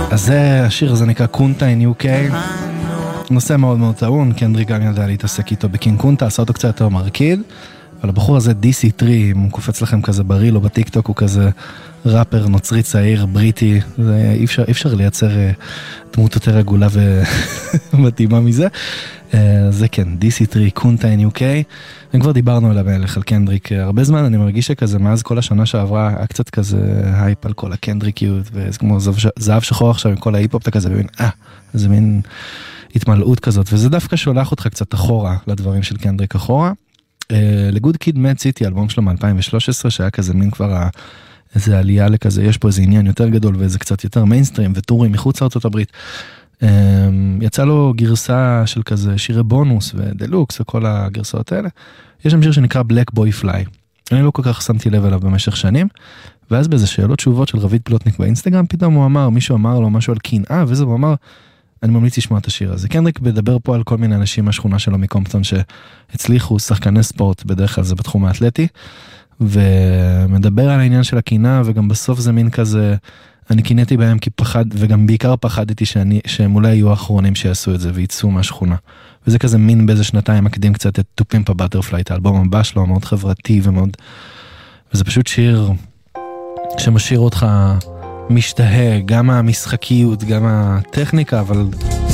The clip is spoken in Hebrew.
אז השיר הזה נקרא קונטה in UK, נושא מאוד מאוד טעון, קנדריק גם ידע להתעסק איתו בקינג קונטה, עשה אותו קצת יותר מרקיד, אבל הבחור הזה DC3, אם הוא קופץ לכם כזה בריל או בטיקטוק, הוא כזה ראפר נוצרי צעיר בריטי, אי אפשר לייצר דמות יותר רגולה ומתאימה מזה. זה כן, DC3, קונטה in UK, וכבר דיברנו על המלך, על קנדריק הרבה זמן, אני מרגיש שכזה מאז כל השנה שעברה, היה קצת כזה הייפ על כל הקנדריקיות, וזה כמו זהב שחור עכשיו עם כל ההיפ-הופ, אתה כזה מבין, זה מין התמלאות כזאת, וזה דווקא שולח אותך קצת אחורה, לדברים של קנדריק אחורה. לגוד קיד מד סיטי, אלבום שלו מ-2013, שהיה כזה מין כבר איזה עלייה לכזה, יש פה איזה עניין יותר גדול, ואיזה קצת יותר מיינסטרים, וטורים מחוץ לארצות הברית. יצא לו גרסה של כזה שירי בונוס ודלוקס וכל הגרסאות האלה. יש שם שיר שנקרא Black Boy Fly. אני לא כל כך שמתי לב אליו במשך שנים, ואז באיזה שאלות תשובות של רביד פלוטניק באינסטגרם, פתאום הוא אמר, מישהו אמר לו משהו על קנאה, וזה הוא אמר, אני ממליץ לשמוע את השיר הזה. קנדריק מדבר פה על כל מיני אנשים מהשכונה שלו מקומפטון שהצליחו, שחקני ספורט, בדרך כלל זה בתחום האתלטי, ומדבר על העניין של הקנאה, וגם בסוף זה מין כזה, אני קינאתי בהם כי פחד, וגם בעיקר פחדתי שהם אולי יהיו האחרונים שיעשו את זה ויצאו מהשכונה. וזה כזה מין באיזה שנתיים מקדים קצת את To Pimp a Butterfly, את האלבום הבא שלו, מאוד חברתי ומאוד, וזה פשוט שיר שמשאיר אותך משתהה, גם המשחקיות, גם הטכניקה, אבל